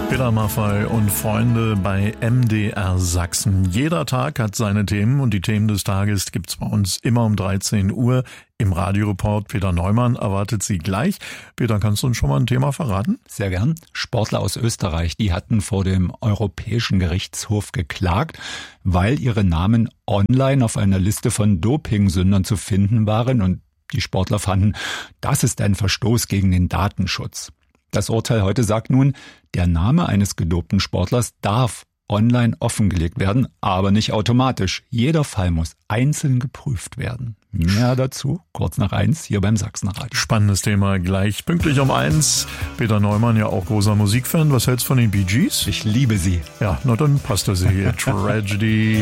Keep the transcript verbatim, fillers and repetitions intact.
Peter Maffay und Freunde bei M D R Sachsen. Jeder Tag hat seine Themen und die Themen des Tages gibt's bei uns immer um dreizehn Uhr im Radioreport. Peter Neumann erwartet Sie gleich. Peter, kannst du uns schon mal ein Thema verraten? Sehr gern. Sportler aus Österreich, die hatten vor dem Europäischen Gerichtshof geklagt, weil ihre Namen online auf einer Liste von Dopingsündern zu finden waren, und die Sportler fanden, das ist ein Verstoß gegen den Datenschutz. Das Urteil heute sagt nun, der Name eines gedopten Sportlers darf online offengelegt werden, aber nicht automatisch. Jeder Fall muss einzeln geprüft werden. Mehr dazu kurz nach eins hier beim Sachsenradio. Spannendes Thema, gleich pünktlich um eins. Peter Neumann, ja auch großer Musikfan. Was hältst du von den Bee Gees? Ich liebe sie. Ja, na dann passt das hier. Tragedy.